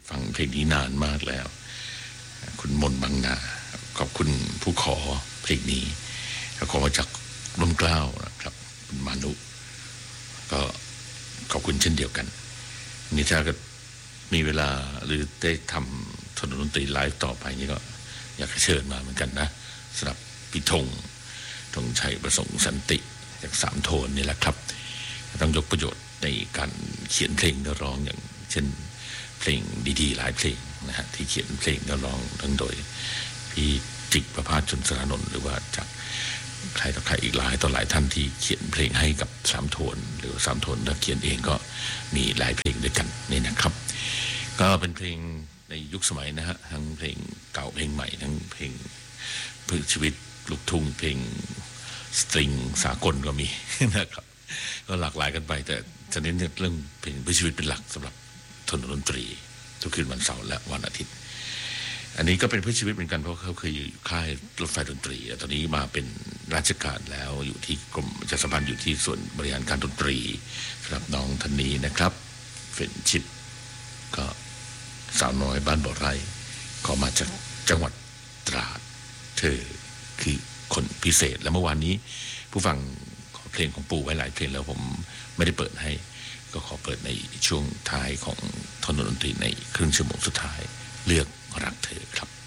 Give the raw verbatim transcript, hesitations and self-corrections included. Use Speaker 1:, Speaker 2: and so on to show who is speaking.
Speaker 1: ฟังเพลงนี้นานมากแล้วคุณมนต์บางนาขอบคุณผู้ขอเพลงนี้ขอมาจากร่มเกล้านะครับคุณมานุก็ขอบคุณเช่นเดียวกันนี่ถ้าก็มีเวลาหรือได้ทำถนนดนตรีไลฟ์ต่อไปนี่ก็อยากเชิญมาเหมือนกันนะสำหรับพี่ธงธงชัยประสงค์สันติจากสามโทนนี่แหละครับต้องยกประโยชน์ในการเขียนเพลงเนื้อร้องอย่างเช่นเพลงดีๆหลายเพลงนะฮะที่เขียนเพลงเนื้อร้องทั้งโดยพี่จิกประภาสชนสรานนท์หรือว่าจากใครต่อใครอีกหลายต่อหลายท่านที่เขียนเพลงให้กับสามโทนหรือสามโทนนักเขียนเองก็มีหลายเพลงด้วยกันนี่นะครับก็เป็นเพลงในยุคสมัยนะฮะทั้งเพลงเก่าเพลงใหม่ทั้งเพลงเพื่อชีวิตลูกทุ่งเพลงสตริงสากลก็มีนะครับก็หลากหลายกันไปแต่จะเน้นเรื่องเพลงเพื่อชีวิตเป็นหลักสำหรับถนนดนตรีทุกคืนวันเสาร์และวันอาทิตย์อันนี้ก็เป็นเพื่อชีวิตเหมือนกันเพราะเขาเคยอยู่ค่ายรถไฟดนตรีตอนนี้มาเป็นราชการแล้วอยู่ที่กรมประชาสัมพันธ์อยู่ที่ส่วนบริหารการดนตรีสำหรับน้องท่านนี้นะครับเฟรนชิปก็สาวน้อยบ้านบ่อไร่ก็มาจากจังหวัดตราดเธอคือคนพิเศษและเมื่อวานนี้ผู้ฟังขอเพลงของปู่ไว้หลายเพลงแล้วผมไม่ได้เปิดให้ก็ขอเปิดในช่วงท้ายของถนนดนตรีในครึ่งชั่วโมงสุดท้ายเลือกรักเธอครับ